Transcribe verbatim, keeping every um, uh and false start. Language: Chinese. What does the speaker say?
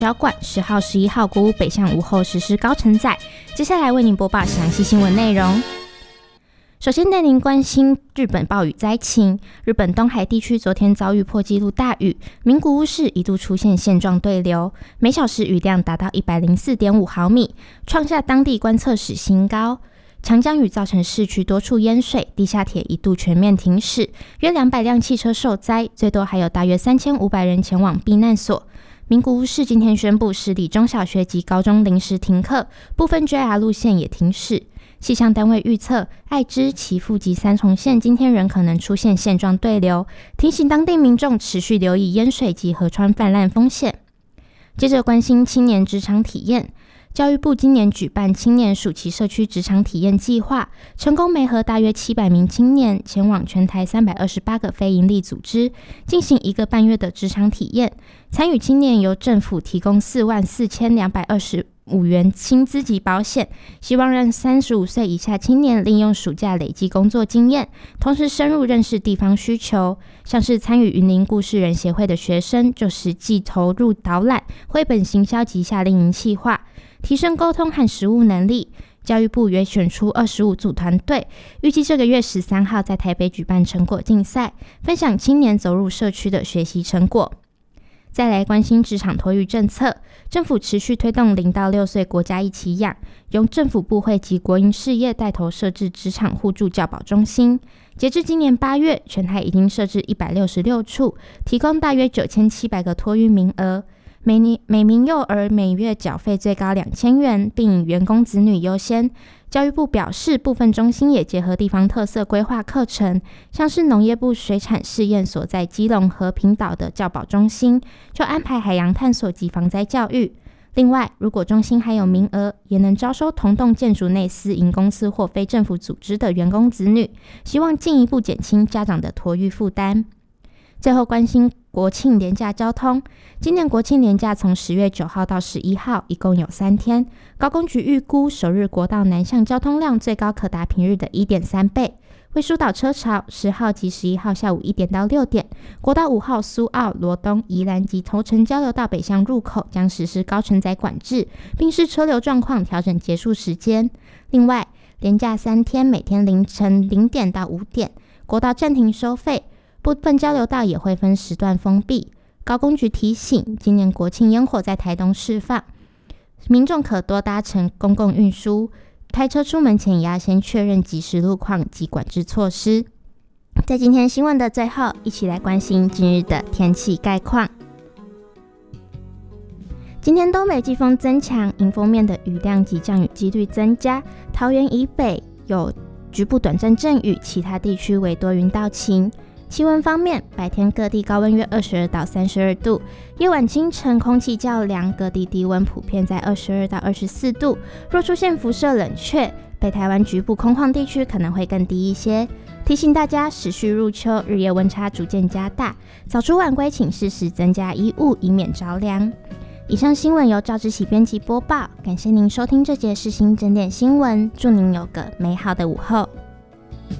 交管十号、十一号国五北向午后实施高承载。接下来为您播报详细新闻内容。首先带您关心日本暴雨灾情。日本东海地区昨天遭遇破纪录大雨，名古屋市一度出现线状对流，每小时雨量达到 一百零四点五毫米，创下当地观测史新高。强降雨造成市区多处淹水，地下铁一度全面停驶，约两百辆汽车受灾，最多还有大约三千五百人前往避难所。名古屋市今天宣布市立中小学及高中临时停课，部分 J R 路线也停驶。气象单位预测，爱知、岐阜及三重县今天仍可能出现线状对流，提醒当地民众持续留意淹水及河川泛滥风险。接着关心青年职场体验。教育部今年举办青年暑期社区职场体验计划，成功媒合大约七百名青年前往全台三百二十八个非营利组织，进行一个半月的职场体验。参与青年由政府提供四万四千两百二十五元薪资及保险，希望让三十五岁以下青年利用暑假累积工作经验，同时深入认识地方需求。像是参与云林故事人协会的学生，就实际投入导览、绘本行销及夏令营企划，提升沟通和实务能力。教育部约选出二十五组团队，预计这个月十三号在台北举办成果竞赛，分享青年走入社区的学习成果。再来关心职场托育政策，政府持续推动零到六岁国家一起养，由政府部会及国营事业带头设置职场互助教保中心。截至今年八月，全台已经设置一百六十六处，提供大约九千七百个托育名额。每年每名幼儿每月缴费最高两千元，并以员工子女优先。教育部表示，部分中心也结合地方特色规划课程，像是农业部水产试验所在基隆和平岛的教保中心，就安排海洋探索及防灾教育。另外，如果中心还有名额，也能招收同栋建筑内私营公司或非政府组织的员工子女，希望进一步减轻家长的托育负担。最后关心国庆连假交通，今年国庆连假从十月九号到十一号，一共有三天。高公局预估首日国道南向交通量最高可达平日的 一点三倍。为疏导车潮，十号及十一号下午一点到六点，国道五号苏澳、罗东、宜兰及头城交流道北向入口将实施高承载管制，并视车流状况调整结束时间。另外，连假三天，每天凌晨零点到五点，国道暂停收费。部分交流道也会分时段封闭。高公局提醒，今年国庆烟火在台东释放，民众可多搭乘公共运输，开车出门前也要先确认即时路况及管制措施。在今天新闻的最后，一起来关心今日的天气概况。今天东北季风增强，迎风面的雨量及降雨几率增加，桃园以北有局部短暂阵雨，其他地区为多云到晴。气温方面，白天各地高温约二十二到三十二度，夜晚清晨空气较凉，各地低温普遍在二十二到二十四度。若出现辐射冷却，北台湾局部空旷地区可能会更低一些。提醒大家，时序入秋，日夜温差逐渐加大，早出晚归请适时增加衣物，以免着凉。以上新闻由赵志喜编辑播报，感谢您收听这节世新整点新闻，祝您有个美好的午后。